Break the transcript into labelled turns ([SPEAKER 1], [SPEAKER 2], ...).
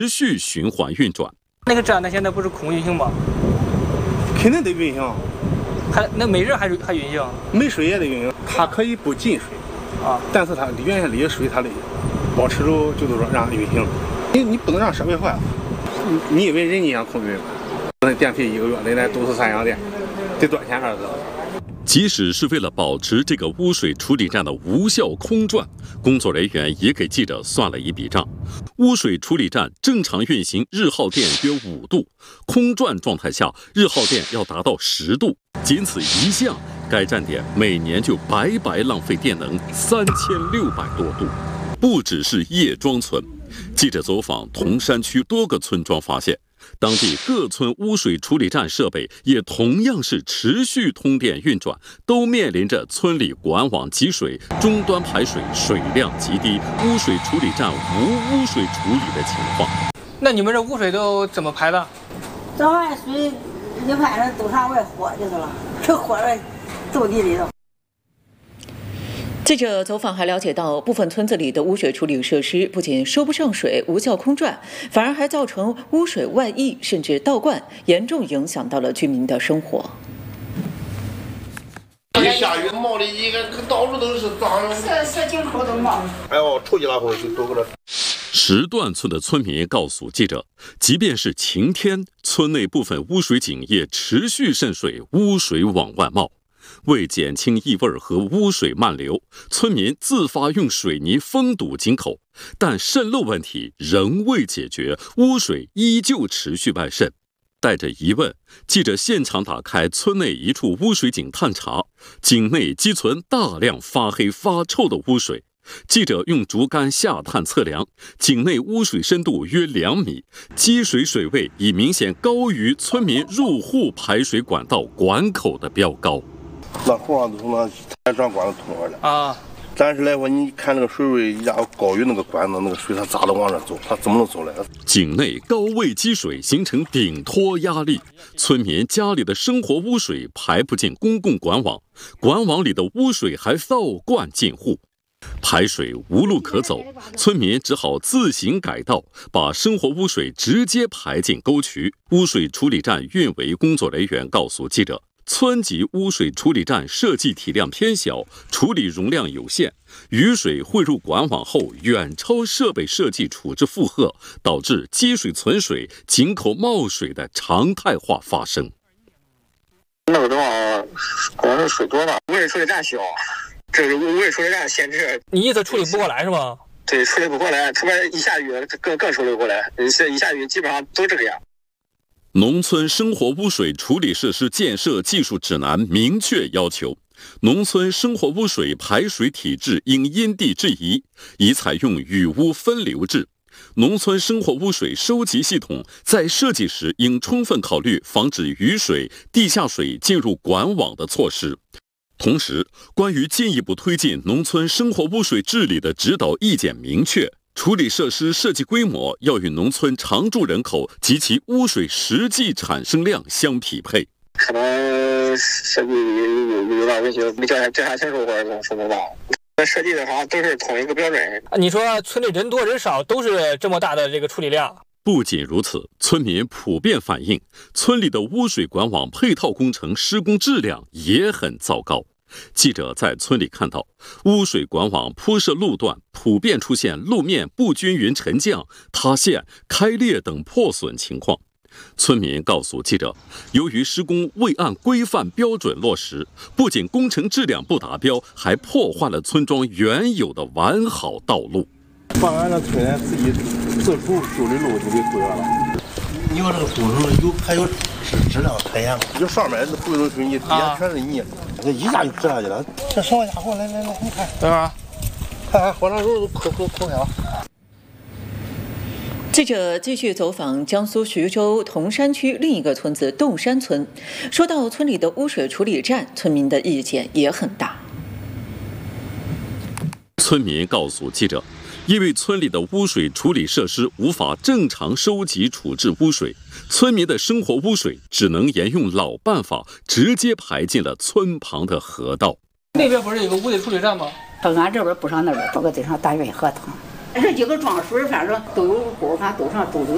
[SPEAKER 1] 持续循环运转。
[SPEAKER 2] 那个站它现在不是空运行吗？
[SPEAKER 3] 肯定得运行。
[SPEAKER 2] 那每日还运行？
[SPEAKER 3] 没水也得运行，它可以不进水
[SPEAKER 2] 啊，
[SPEAKER 3] 但是它原先里的水它得保持住，就是说让它运行。你不能让设备坏了。你以为人家想空运吗？那电费1个月，人家都是3洋电，得多少钱儿子？
[SPEAKER 1] 即使是为了保持这个污水处理站的无效空转，工作人员也给记者算了一笔账。污水处理站正常运行日耗电约5度，空转状态下日耗电要达到10度。仅此一项，该站点每年就白白浪费电能3600多度。不只是叶庄村，记者走访铜山区多个村庄发现，当地各村污水处理站设备也同样是持续通电运转，都面临着村里管网积水、终端排水水量极低、污水处理站无污水处理的情况。
[SPEAKER 2] 那你们这污水都怎么排的？
[SPEAKER 4] 这玩意水一排上都上外豁就是了，这豁了走地里头。
[SPEAKER 5] 记者走访还了解到，部分村子里的污水处理设施不仅收不上水、无效空转，反而还造成污水外溢，甚至倒灌，严重影响到了居民的生活。
[SPEAKER 6] 一下雨冒的一个到处都是脏的，
[SPEAKER 4] 小井口都冒。
[SPEAKER 6] 哎呦，出去了后就都搁这。
[SPEAKER 1] 石段村的村民告诉记者，即便是晴天，村内部分污水井也持续渗水，污水往外冒。为减轻异味和污水漫流，村民自发用水泥封堵井口，但渗漏问题仍未解决，污水依旧持续外渗。带着疑问，记者现场打开村内一处污水井探查，井内积存大量发黑发臭的污水。记者用竹竿下探测量，井内污水深度约2米，积水水位已明显高于村民入户排水管道管口的标高。
[SPEAKER 6] 那后上都从那排水管子通过的
[SPEAKER 2] 啊。
[SPEAKER 6] 但是来说，你看那个水位要高于那个管子，那个水它咋都往这走，它怎么能走来？
[SPEAKER 1] 井内高位积水形成顶托压力，村民家里的生活污水排不进公共管网，管网里的污水还倒灌进户。排水无路可走，村民只好自行改道，把生活污水直接排进沟渠。污水处理站运维工作人员告诉记者，村级污水处理站设计体量偏小，处理容量有限，雨水汇入管网后远超设备设计处置负荷，导致积水存水、井口冒水的常态化发生。
[SPEAKER 7] 那个地方光是水多了，污水处理站小，这个污水处理站限制。
[SPEAKER 2] 你意思处理不过来是吗？
[SPEAKER 7] 对，处理不过来，特别一下雨更处理不过来，一下雨基本上都这个样。
[SPEAKER 1] 农村生活污水处理设施建设技术指南明确要求，农村生活污水排水体制应因地制宜，宜采用雨污分流制。农村生活污水收集系统在设计时应充分考虑防止雨水、地下水进入管网的措施。同时，关于进一步推进农村生活污水治理的指导意见明确，处理设施设计规模要与农村常住人口及其污水实际产生量相匹配。
[SPEAKER 7] 可能设计有点问题，没调查清楚或者怎么说不到。设计的话都是同一个标准。
[SPEAKER 2] 你说村里人多人少都是这么大的这个处理量？
[SPEAKER 1] 不仅如此，村民普遍反映，村里的污水管网配套工程施工质量也很糟糕。记者在村里看到，污水管网铺设路段普遍出现路面不均匀沉降、塌陷、开裂等破损情况。村民告诉记者，由于施工未按规范标准落实，不仅工程质量不达标，还破坏了村庄原有的完好道路。
[SPEAKER 3] 把俺这村人自己自主修的路就给毁了。
[SPEAKER 6] 你说这个工程还有质量可言吗？就上面是不用水泥，底下全是泥，这一下就折下去了。这什么家伙？来，你看，
[SPEAKER 2] 对吧？
[SPEAKER 6] 看火上肉都抠开了。
[SPEAKER 5] 记者继续走访江苏徐州铜山区另一个村子洞山村，说到村里的污水处理站，村民的意见也很大。
[SPEAKER 1] 村民告诉记者，因为村里的污水处理设施无法正常收集处置污水，村民的生活污水只能沿用老办法，直接排进了村旁的河道。
[SPEAKER 2] 那边不是有个污水处理站吗？
[SPEAKER 4] 到俺这边不上那边，这个得上大运河塘。这几个庄水反正都有户，反正都上住这个